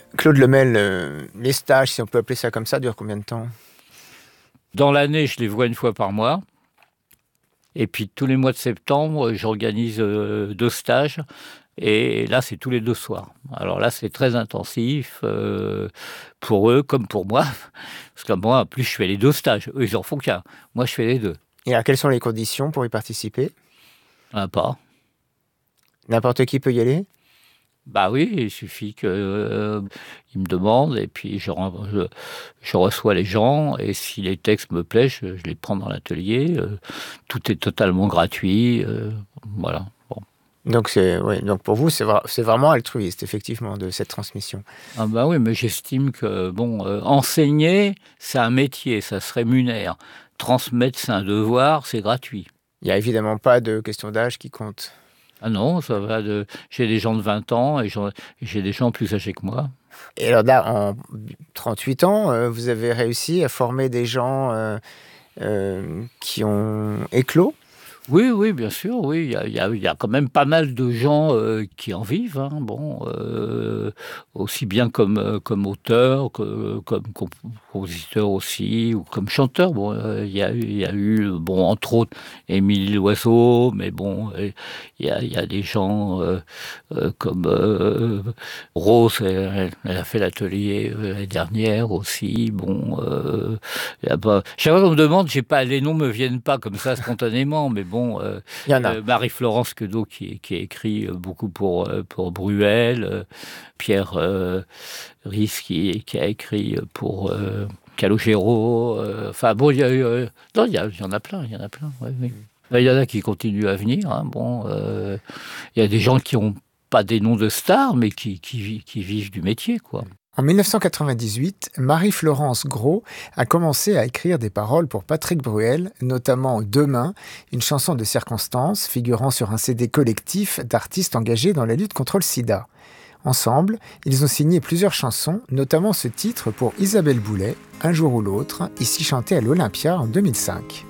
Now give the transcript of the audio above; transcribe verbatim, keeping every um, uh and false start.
Claude Lemel, euh, les stages, si on peut appeler ça comme ça, durent combien de temps? Dans l'année, je les vois une fois par mois. Et puis tous les mois de septembre, j'organise euh, deux stages. Et là, c'est tous les deux soirs. Alors là, c'est très intensif euh, pour eux comme pour moi. Parce que moi, en plus, je fais les deux stages. Eux, ils en font qu'un. Moi, je fais les deux. Et alors, quelles sont les conditions pour y participer? Un pas. N'importe qui peut y aller? Bah oui, il suffit qu'ils euh, me demandent et puis je, je, je reçois les gens et si les textes me plaisent, je, je les prends dans l'atelier. Euh, tout est totalement gratuit. Euh, voilà. Bon. Donc, c'est, ouais, donc pour vous, c'est, vra- c'est vraiment altruiste, effectivement, de cette transmission. Ah bah oui, mais j'estime que bon, euh, enseigner, c'est un métier, ça se rémunère. Transmettre, c'est un devoir, c'est gratuit. Il n'y a évidemment pas de question d'âge qui compte. Ah non, ça va de. J'ai des gens de vingt ans et j'en- j'ai des gens plus âgés que moi. Et alors là, en trente-huit ans, euh, vous avez réussi à former des gens euh, euh, qui ont éclos? Oui, oui, bien sûr, oui. Il y a, il y a, il y a quand même pas mal de gens euh, qui en vivent. Hein. Bon, euh, aussi bien comme, euh, comme auteur, que, comme comp- compositeur aussi, ou comme chanteur. Bon, euh, il y a, eu- il y a eu, bon, entre autres, Émilie Loiseau, mais bon, euh, il y a, il y a des gens euh, euh, comme euh, Rose, elle, elle a fait l'atelier euh, l'année dernière aussi. Bon, euh, il y a pas... chaque fois qu'on me demande, j'ai pas, les noms me viennent pas comme ça spontanément, mais bon. Bon, euh, Il y en a. euh, Marie-Florence Queneau qui, qui a écrit beaucoup pour, euh, pour Bruel, euh, Pierre euh, Ries qui, qui a écrit pour euh, Calogero. Euh, enfin bon, il y, a, euh, non, il, y a, il y en a plein, il y en a plein. Ouais, oui. Il y en a qui continuent à venir. Hein, bon, euh, il y a des gens qui n'ont pas des noms de stars, mais qui, qui, qui vivent du métier, quoi. En dix-neuf cent quatre-vingt-dix-huit, Marie-Florence Gros a commencé à écrire des paroles pour Patrick Bruel, notamment Demain, une chanson de circonstance figurant sur un C D collectif d'artistes engagés dans la lutte contre le sida. Ensemble, ils ont signé plusieurs chansons, notamment ce titre pour Isabelle Boulay, Un jour ou l'autre, ici chanté à l'Olympia en deux mille cinq.